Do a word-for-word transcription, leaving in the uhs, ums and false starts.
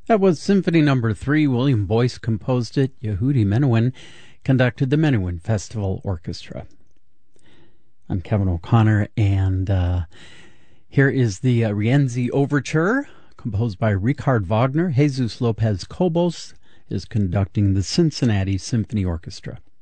That was Symphony Number Three. William Boyce composed it. Yehudi Menuhin conducted the Menuhin Festival Orchestra. I'm Kevin O'Connor, and uh, here is the uh, Rienzi Overture, composed by Richard Wagner. Jesus Lopez Cobos is conducting the Cincinnati Symphony Orchestra.